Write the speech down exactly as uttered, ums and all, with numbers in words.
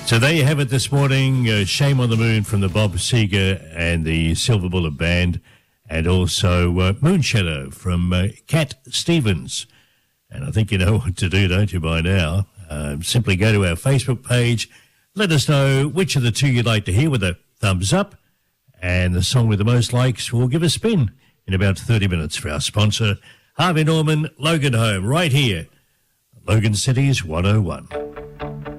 So there you have it this morning. Uh, Shame on the Moon from the Bob Seger and the Silver Bullet Band, and also uh, Moonshadow from uh, Cat Stevens. And I think you know what to do, don't you, by now? Uh, simply go to our Facebook page. Let us know which of the two you'd like to hear with a thumbs up. And the song with the most likes will give a spin in about thirty minutes for our sponsor, Harvey Norman Logan Home, right here, Logan City's one oh one.